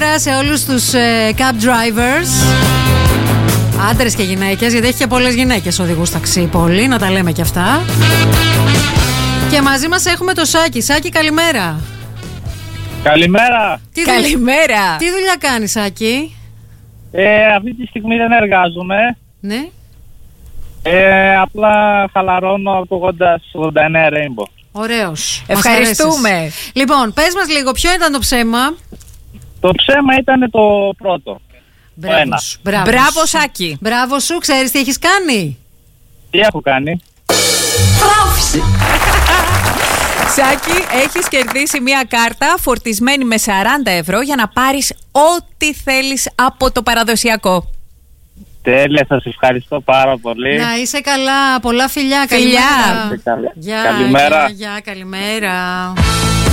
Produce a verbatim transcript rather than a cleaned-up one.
καλημέρα σε όλους τους ε, cab drivers. Άντρες και γυναίκες, γιατί έχει και πολλές γυναίκες οδηγούς ταξί πολύ, να τα λέμε και αυτά. Και μαζί μας έχουμε το Σάκη. Σάκη, καλημέρα. Καλημέρα. Τι Καλημέρα. Δουλειά, τι δουλειά κάνεις, Σάκη? Ε, αυτή τη στιγμή δεν εργάζομαι. Ναι. Ε, απλά χαλαρώνω ακούγοντας ογδόντα εννέα Rainbow. Ωραίος. Ευχαριστούμε. Λοιπόν, πες μας λίγο, ποιο ήταν το ψέμα? Το ψέμα ήταν το πρώτο. Μπράβο σου. Μπράβο, Μπράβο, σου. Σάκη. Μπράβο σου, ξέρεις τι έχεις κάνει? Τι έχω κάνει? Σάκη, έχεις κερδίσει μια κάρτα φορτισμένη με σαράντα ευρώ για να πάρεις ό,τι θέλεις από το παραδοσιακό. Τέλεια, σας ευχαριστώ πάρα πολύ. Να είσαι καλά, πολλά φιλιά. Φιλιά. Καλημέρα. Καλημέρα. Γεια, Καλημέρα. γεια, γεια, καλημέρα.